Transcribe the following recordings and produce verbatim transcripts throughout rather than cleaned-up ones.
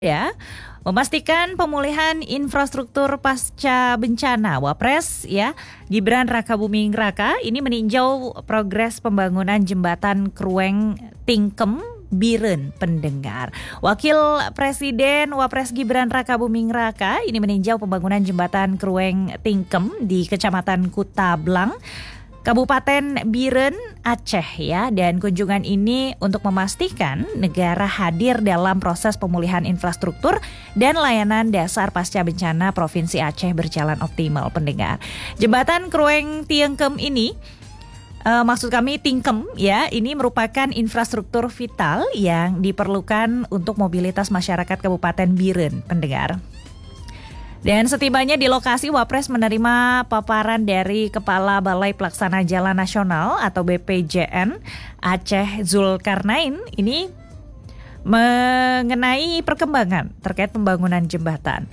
Ya, memastikan pemulihan infrastruktur pasca bencana. Wapres ya, Gibran Rakabuming Raka ini meninjau progres pembangunan jembatan Krueng Tingkem Biren pendengar. Wakil Presiden Wapres Gibran Rakabuming Raka ini meninjau pembangunan jembatan Krueng Tingkem di Kecamatan Kutablang, Kabupaten Biren, Aceh ya, dan kunjungan ini untuk memastikan negara hadir dalam proses pemulihan infrastruktur dan layanan dasar pasca bencana Provinsi Aceh berjalan optimal pendengar. Jembatan Krueng Tingkem ini Uh, maksud kami Tingkem ya, ini merupakan infrastruktur vital yang diperlukan untuk mobilitas masyarakat Kabupaten Biren pendengar. Dan setibanya di lokasi, Wapres menerima paparan dari Kepala Balai Pelaksana Jalan Nasional atau B P J N Aceh Zulkarnain ini mengenai perkembangan terkait pembangunan jembatan.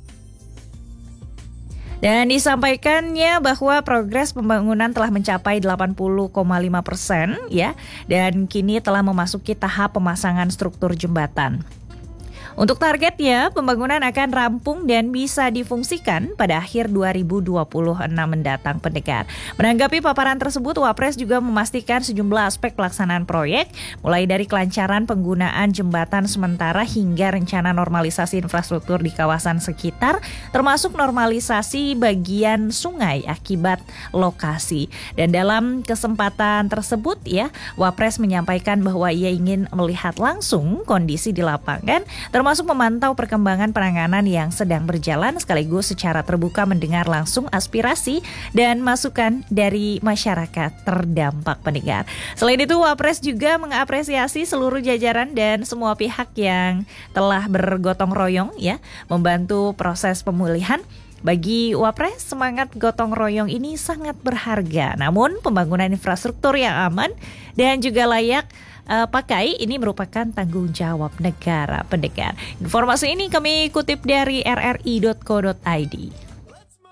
Dan disampaikannya bahwa progres pembangunan telah mencapai delapan puluh koma lima persen ya, dan kini telah memasuki tahap pemasangan struktur jembatan. Untuk targetnya, pembangunan akan rampung dan bisa difungsikan pada akhir dua ribu dua puluh enam mendatang pendengar. Menanggapi paparan tersebut, Wapres juga memastikan sejumlah aspek pelaksanaan proyek, mulai dari kelancaran penggunaan jembatan sementara hingga rencana normalisasi infrastruktur di kawasan sekitar, termasuk normalisasi bagian sungai akibat lokasi. Dan dalam kesempatan tersebut ya, Wapres menyampaikan bahwa ia ingin melihat langsung kondisi di lapangan, termasuk memantau perkembangan penanganan yang sedang berjalan sekaligus secara terbuka mendengar langsung aspirasi dan masukan dari masyarakat terdampak pendengar. Selain itu, Wapres juga mengapresiasi seluruh jajaran dan semua pihak yang telah bergotong royong ya membantu proses pemulihan. Bagi Wapres, semangat gotong royong ini sangat berharga. Namun, pembangunan infrastruktur yang aman dan juga layak uh, pakai ini merupakan tanggung jawab negara pendengar. Informasi ini kami kutip dari r r i dot co dot i d.